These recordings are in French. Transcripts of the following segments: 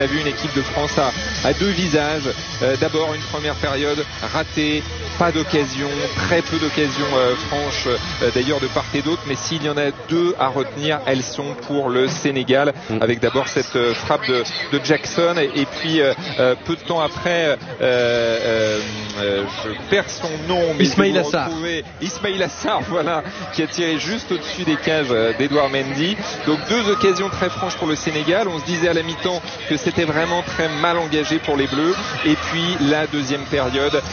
On a vu une équipe de France à deux visages. D'abord une première période ratée, pas d'occasion, très peu d'occasions franches d'ailleurs de part et d'autre, mais s'il y en a deux à retenir, elles sont pour le Sénégal, avec d'abord cette frappe de Jackson et puis peu de temps après, je perds son nom, mais Ismaïla Assar. Ismaïla Assar, voilà, qui a tiré juste au-dessus des cages d'Edouard Mendy. Donc deux occasions très franches pour le Sénégal. On se disait à la mi-temps que c'était vraiment très mal engagé pour les Bleus, et puis la deuxième période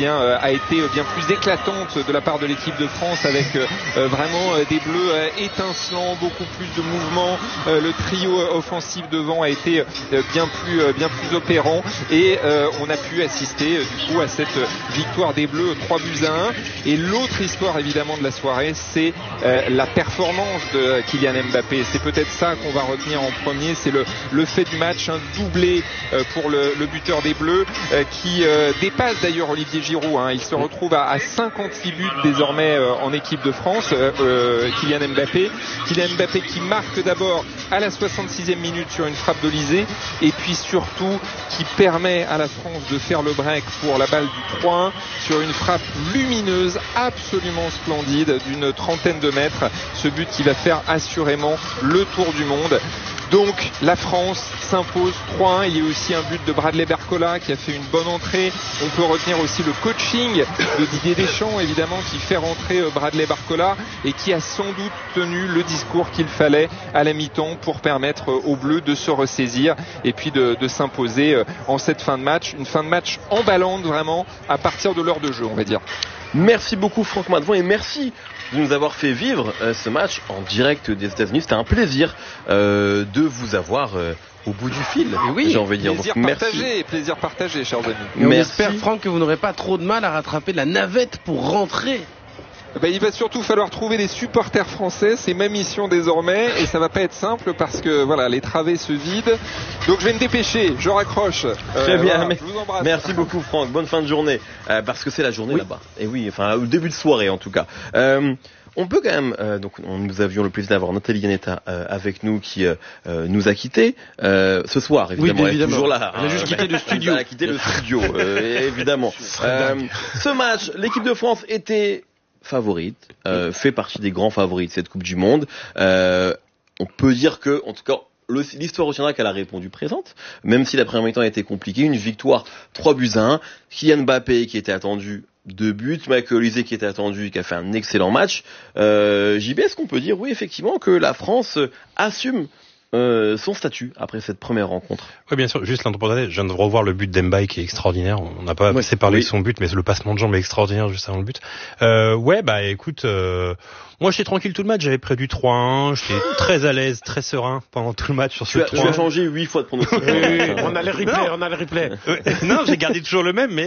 a été bien plus éclatante de la part de l'équipe de France, avec vraiment des Bleus étincelants, beaucoup plus de mouvements. Le trio offensif devant a été bien plus opérant, et on a pu assister du coup à cette victoire des Bleus 3-1. Et l'autre histoire évidemment de la soirée, c'est la performance de Kylian Mbappé. C'est peut-être ça qu'on va retenir en premier, c'est le fait du match, un doublé pour le buteur des Bleus, qui dépasse d'ailleurs Olivier Giroud. Il se retrouve à 56 buts désormais en équipe de France. Kylian Mbappé qui marque d'abord à la 66e minute sur une frappe d'Olysée, et puis surtout qui permet à la France de faire le break pour la balle du 3-1 sur une frappe lumineuse, absolument splendide, d'une trentaine de mètres. Ce but qui va faire assurément le tour du monde. Donc la France s'impose 3-1. Il y a aussi un but de Bradley Barcola qui a fait une bonne entrée. On peut retenir aussi le coaching de Didier Deschamps, évidemment, qui fait rentrer Bradley Barcola et qui a sans doute tenu le discours qu'il fallait à la mi-temps pour permettre aux Bleus de se ressaisir et puis de s'imposer en cette fin de match. Une fin de match emballante vraiment à partir de l'heure de jeu, on va dire. Merci beaucoup Franck Madvon, et merci de nous avoir fait vivre ce match en direct des États-Unis. C'était un plaisir de vous avoir au bout du fil, oui, j'ai envie de dire. Plaisir partagé, chers amis. On espère, Franck, que vous n'aurez pas trop de mal à rattraper la navette pour rentrer. Il va surtout falloir trouver des supporters français, c'est ma mission désormais, et ça va pas être simple parce que voilà, les travées se vident. Donc je vais me dépêcher, je raccroche. Très bien, voilà, je vous embrasse. Merci beaucoup Franck, bonne fin de journée, parce que c'est la journée là-bas. Et oui, enfin au début de soirée en tout cas. On peut quand même, nous avions le plaisir d'avoir Nathalie Yanetta avec nous qui nous a quittés ce soir, évidemment. Oui, elle est toujours là. Elle a juste quitté le studio. Elle a quitté le studio, évidemment. Ce match, l'équipe de France était favorite, fait partie des grands favoris de cette Coupe du Monde. On peut dire que, en tout cas, l'histoire retiendra qu'elle a répondu présente, même si la première mi-temps a été compliquée. Une victoire 3-1. Kylian Mbappé qui était attendu 2 buts, Michael Olise qui était attendu, qui a fait un excellent match. JB, est-ce qu'on peut dire, oui, effectivement, que la France assume son statut après cette première rencontre? Oui, bien sûr. Juste l'entrepreneuriat, je viens de revoir le but d'Mbaye qui est extraordinaire. On n'a pas assez parlé de son but, mais le passement de jambes est extraordinaire juste avant le but. Écoute, moi j'étais tranquille tout le match, j'avais prévu 3-1, j'étais très à l'aise, très serein pendant tout le match sur ce 3-1. Tu as changé 8 fois de pronostic. On a le replay. Non, j'ai gardé toujours le même,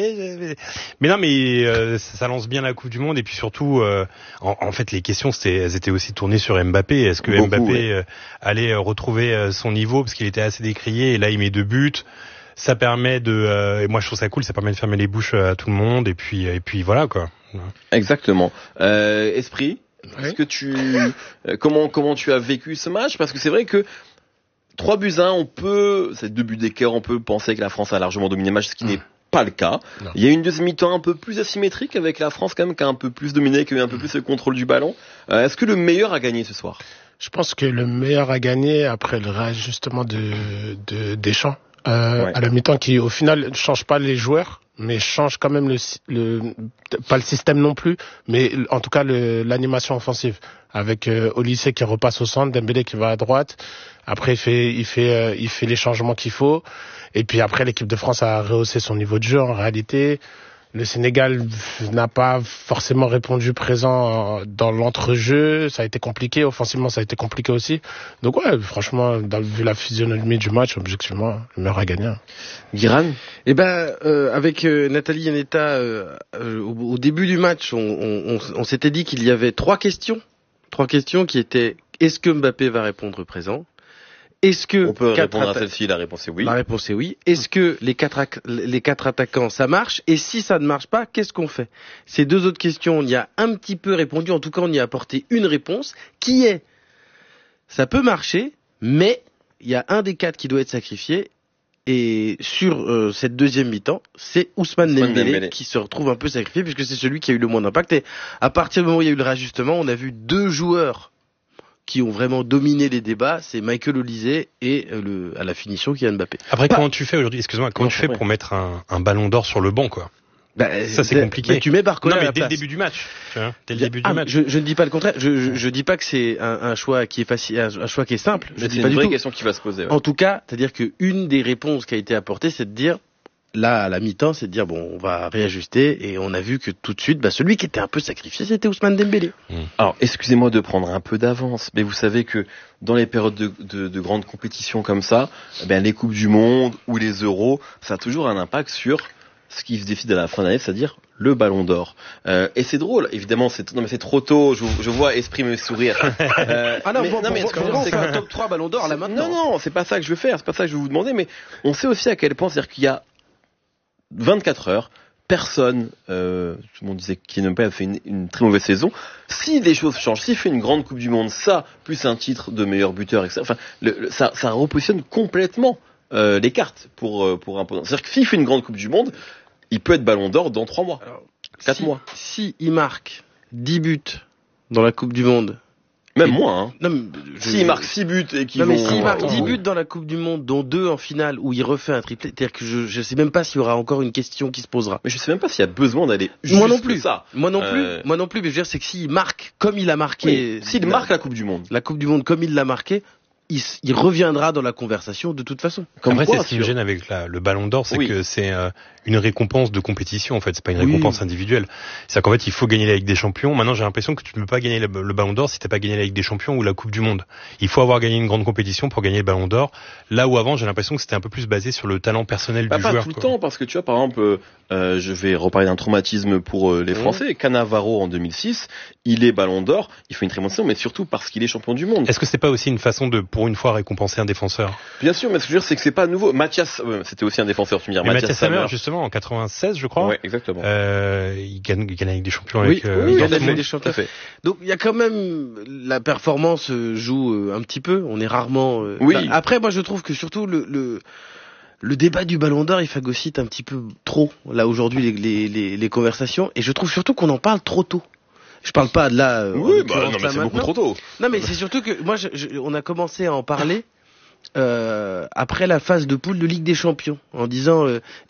mais ça lance bien la Coupe du Monde, et puis surtout, en fait, les questions, elles étaient aussi tournées sur Mbappé. Est-ce que Mbappé allait retrouver son niveau, parce qu'il était assez décrié, et là il met 2 buts. Ça permet et moi je trouve ça cool, ça permet de fermer les bouches à tout le monde, et puis voilà quoi. Exactement. Esprit, est-ce que comment tu as vécu ce match? Parce que c'est vrai que 3-1, c'est 2 buts d'écart, on peut penser que la France a largement dominé le match, ce qui n'est pas le cas. Non. Il y a une deuxième mi-temps un peu plus asymétrique, avec la France quand même qui a un peu plus dominé, qui a eu un peu plus le contrôle du ballon. Est-ce que le meilleur a gagné ce soir? Je pense que le meilleur a gagné après le réajustement de Deschamps. À la mi-temps, qui au final ne change pas les joueurs, mais change quand même pas le système non plus, mais en tout cas l'animation offensive, avec Olise qui repasse au centre, Dembélé qui va à droite. Après il fait les changements qu'il faut, et puis après l'équipe de France a rehaussé son niveau de jeu. En réalité, le Sénégal n'a pas forcément répondu présent dans l'entrejeu. Ça a été compliqué. Offensivement, ça a été compliqué aussi. Donc ouais, franchement, vu la physionomie du match, objectivement, le meilleur a gagné. Guiran? Avec Nathalie Yanetta, au début du match, on s'était dit qu'il y avait 3 questions. 3 questions qui étaient: est-ce que Mbappé va répondre présent? Est-ce que on peut répondre à celle-ci? La réponse est oui. La réponse est oui. Est-ce que les quatre attaquants, ça marche? Et si ça ne marche pas, qu'est-ce qu'on fait? Ces 2 autres questions, on y a un petit peu répondu. En tout cas, on y a apporté une réponse qui est: ça peut marcher, mais il y a un des 4 qui doit être sacrifié. Et sur cette deuxième mi-temps, c'est Ousmane Dembélé qui se retrouve un peu sacrifié puisque c'est celui qui a eu le moins d'impact. Et à partir du moment où il y a eu le réajustement, on a vu 2 joueurs qui ont vraiment dominé les débats, c'est Michael Olise et à la finition Kylian Mbappé. Après, comment tu fais aujourd'hui, excuse-moi, comment tu fais pour mettre un ballon d'or sur le banc, quoi? Ça c'est compliqué. Mais tu mets Barcola à la place. Dès le début du match. Tu vois, dès le début du match. Je ne dis pas le contraire. Je dis pas que c'est un choix qui est facile, un choix qui est simple. Mais c'est une vraie question qui va se poser. Ouais. En tout cas, c'est-à-dire que une des réponses qui a été apportée, c'est de dire là à la mi-temps, c'est de dire bon, on va réajuster et on a vu que tout de suite, celui qui était un peu sacrifié, c'était Ousmane Dembélé. Alors, excusez-moi de prendre un peu d'avance, mais vous savez que dans les périodes de grandes compétitions comme ça, les Coupes du Monde ou les Euros, ça a toujours un impact sur ce qui se décide à la fin d'année, c'est-à-dire le Ballon d'Or. Et c'est drôle, évidemment, c'est trop tôt, je vois Esprit me sourire. C'est un top 3 Ballon d'Or là maintenant. Non, c'est pas ça que je veux faire, c'est pas ça que je veux vous demander, mais on sait aussi à quel point, c'est-à-dire qu'il y a 24 heures, personne, tout le monde disait qu'il Mbappé a fait une très mauvaise saison. Si les choses changent, s'il fait une grande Coupe du Monde, ça, plus un titre de meilleur buteur, etc. Enfin, ça repositionne complètement les cartes pour un peu. C'est-à-dire que s'il fait une grande Coupe du Monde, il peut être Ballon d'Or dans 3 mois. 4 mois. Si il marque 10 buts dans la Coupe du Monde. Même moins, hein. S'il marque 6 buts et qu'il s'il marque 10 buts dans la Coupe du Monde, dont 2 en finale, où il refait un triplé, c'est-à-dire que je sais même pas s'il y aura encore une question qui se posera. Mais je sais même pas s'il y a besoin d'aller jusque Moi non plus. Ça. Moi non plus, mais je veux dire, c'est que s'il marque comme il a marqué. S'il marque la Coupe du Monde. La Coupe du Monde comme il l'a marqué, il reviendra dans la conversation de toute façon. Après, c'est ce qui me gêne avec le Ballon d'Or, c'est que c'est une récompense de compétition, en fait. C'est pas une récompense individuelle. C'est qu'en fait, il faut gagner la Ligue des Champions. Maintenant, j'ai l'impression que tu ne peux pas gagner le Ballon d'Or si t'as pas gagné la Ligue des Champions ou la Coupe du Monde. Il faut avoir gagné une grande compétition pour gagner le Ballon d'Or. Là où avant, j'ai l'impression que c'était un peu plus basé sur le talent personnel du joueur. Pas tout le temps, parce que tu vois, par exemple, je vais reparler d'un traumatisme pour les Français. Cannavaro en 2006, il est Ballon d'Or, il fait une très bonne saison, mais surtout parce qu'il est champion du monde. Est-ce que c'est pas aussi une façon de, pour une fois, récompenser un défenseur? Bien sûr, mais ce que je veux dire, c'est que c'est pas nouveau. Mathias, c'était aussi un défenseur, tu me dis. Mathias Sammer, justement, en 96, je crois. Oui, exactement. Il gagne la Ligue des Champions avec il gagne la Ligue des Champions. Donc, il y a quand même, la performance joue un petit peu. On est rarement, après, moi, je trouve que surtout le débat du Ballon d'Or, il phagocyte un petit peu trop, là, aujourd'hui, les conversations. Et je trouve surtout qu'on en parle trop tôt. Je parle pas de là. Non, mais c'est beaucoup trop tôt. Non, mais c'est surtout que, moi, on a commencé à en parler, après la phase de poule de Ligue des Champions, en disant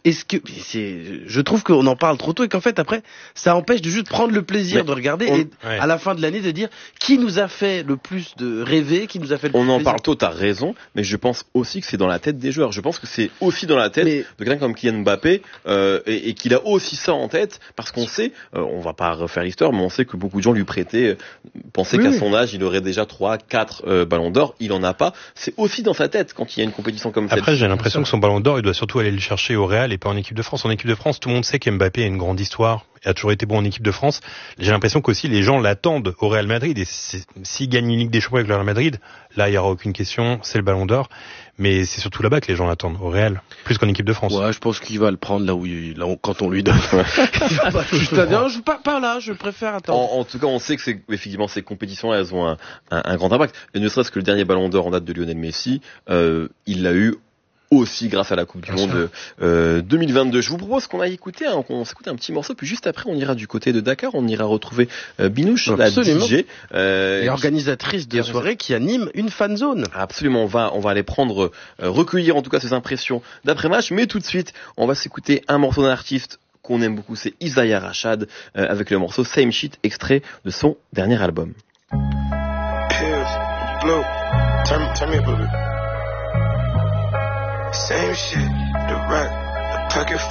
je trouve qu'on en parle trop tôt et qu'en fait après ça empêche de juste prendre le plaisir de regarder et à la fin de l'année de dire qui nous a fait le plus de rêver, qui nous a fait le plus on en parle tôt, t'as raison, mais je pense aussi que c'est dans la tête des joueurs. Je pense que c'est aussi dans la tête de quelqu'un comme Kylian Mbappé et qu'il a aussi ça en tête parce qu'on sait, on va pas refaire l'histoire, mais on sait que beaucoup de gens lui prêtaient, pensaient qu'à son âge il aurait déjà 3-4 ballons d'or, il en a pas. C'est aussi dans sa tête quand il y a une compétition comme ça. Après, j'ai l'impression que son Ballon d'Or, il doit surtout aller le chercher au Real et pas en équipe de France. En équipe de France, tout le monde sait qu'Mbappé a une grande histoire et a toujours été bon en équipe de France. J'ai l'impression qu'aussi les gens l'attendent au Real Madrid et s'il gagne une Ligue des Champions avec le Real Madrid, là, il y aura aucune question, c'est le Ballon d'Or. Mais c'est surtout là-bas que les gens l'attendent, au Real, plus qu'en équipe de France. Ouais, je pense qu'il va le prendre quand on lui donne. Pas là, je préfère attendre. En tout cas, on sait que effectivement, ces compétitions-là, elles ont un grand impact. Et ne serait-ce que le dernier Ballon d'Or en date de Lionel Messi, il l'a eu aussi grâce à la Coupe du Monde 2022. Je vous propose qu'on aille écouter, qu'on s'écoute un petit morceau, puis juste après on ira du côté de Dakar, on ira retrouver Binouche, la DJ, et organisatrice de soirée qui anime une fan zone. Absolument, on va aller recueillir en tout cas ses impressions d'après-match, mais tout de suite, on va s'écouter un morceau d'un artiste qu'on aime beaucoup, c'est Isaiah Rashad, avec le morceau Same Shit, extrait de son dernier album. Same shit, the rack, the pocket